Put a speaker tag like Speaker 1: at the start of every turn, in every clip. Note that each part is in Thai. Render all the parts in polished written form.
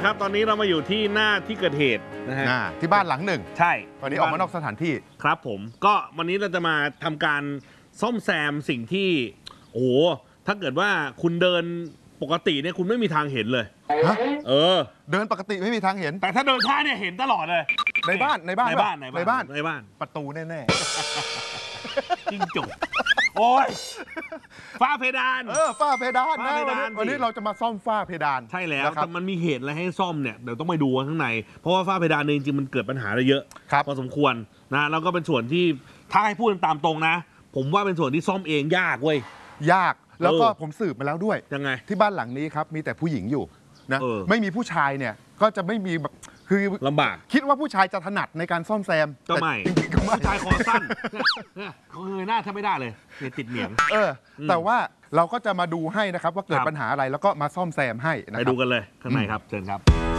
Speaker 1: ละครับตอนนี้เรามาอยู่ที่หน้าที่เกิดเหตุนะฮะ
Speaker 2: ที่บ้านหลังหนึ่ง
Speaker 1: ใช่
Speaker 2: วันนี้ออกมานอกสถานที่
Speaker 1: ครับผมก็วันนี้เราจะมาทำการซ่อมแซมสิ่งที่โอ้โหถ้าเกิดว่าคุณเดินปกติเนี่ยคุณไม่มีทางเห็นเลย
Speaker 2: เดินปกติไม่มีทางเห็น
Speaker 1: แต่ถ้าเดินช้าเนี่ยเห็นตลอดเลย
Speaker 2: ในบ้านประตูแน่
Speaker 1: ๆจิ้งจกโอ้ยฝ้าเพดาน
Speaker 2: ฝ้าเพดานนะวันนี้เราจะมาซ่อมฝ้าเพดาน
Speaker 1: ใช่แล้วแต่มันมีเหตุอะไรให้ซ่อมเนี่ยเดี๋ยวต้องไปดูข้างในเพราะว่าฝ้าเพดานจริงๆมันเกิดปัญหาอะไรเยอะพอสมควรนะแล้วก็เป็นส่วนที่ถ้าให้พูดตามตรงนะผมว่าเป็นส่วนที่ซ่อมเองยากเว้ย
Speaker 2: ยากแล้วก็ผมสืบมาแล้วด้วย
Speaker 1: ยังไง
Speaker 2: ที่บ้านหลังนี้ครับมีแต่ผู้หญิงอยู่นะไม่มีผู้ชายเนี่ยก็จะไม่มีแบบคือ
Speaker 1: ลำบาก
Speaker 2: คิดว่าผู้ชายจะถนัดในการซ่อมแซม
Speaker 1: ก็ไม่ผู้ชายคอสั้นเขาเคยหน้าแทบไม่ได้เลยติดเหนียง
Speaker 2: แต่ว่าเราก็จะมาดูให้นะครับว่าเกิดปัญหาอะไรแล้วก็มาซ่อมแซมให้นะครับ
Speaker 1: ไปดูกันเลยข้างในครับเชิญครับ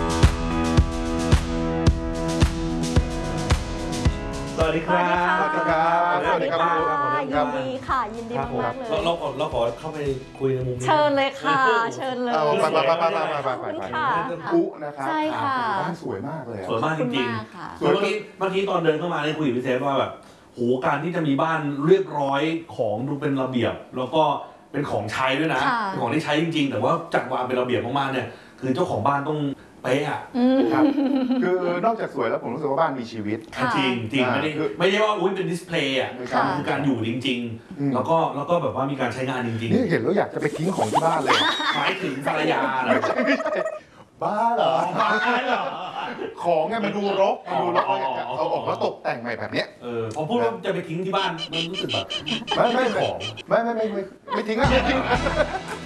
Speaker 1: สวัสดีครับ
Speaker 2: สวัสดีครับ
Speaker 3: สวัสดีครับยินดีค่ะยินดีมากเลย
Speaker 1: เราขอเข้าไปคุยในมุมนี้
Speaker 3: เชิญเลยค่ะเชิญเลย
Speaker 2: ไปปุ๊นะครับ
Speaker 3: ใช่ค่ะ
Speaker 2: บ้านสวยมากเลย
Speaker 1: สวยมากจริงๆเมื่อกี้ตอนเดินเข้ามาได้คุยกับพี่เซฟว่าแบบโหการที่จะมีบ้านเรียบร้อยของดูเป็นระเบียบแล้วก็เป็นของใช้ด้วยนะเป็นของที่ใช้จริงๆแต่ว่าจัดวางเป็นระเบียบมากๆเนี่ยคือเจ้าของบ้านต้องเป๊ะอ่ะ
Speaker 2: ครับคือนอกจากสวยแล้วผมรู้สึกว่าบ้านมีชีวิต
Speaker 1: จริงจริงไม่ใช่ว่าอุ้ยเป็นดิสเพลย์อ่ะคือการอยู่จริงๆแล้วก็แบบว่ามีการใช้งานจริงๆ
Speaker 2: นี่เห็นแล้วอยากจะไปทิ้งของที่บ้านเลย
Speaker 1: หมายถึงภรรยาเหรอ
Speaker 2: บ้าเหรอของไงมันดูรกเอาออกแล้วตกแต่งใหม่แบบนี้
Speaker 1: พอพูดว่าจะไปทิ้งที่บ้านมันรู้สึกแบบ
Speaker 2: ไม่ของไม่ทิ้ง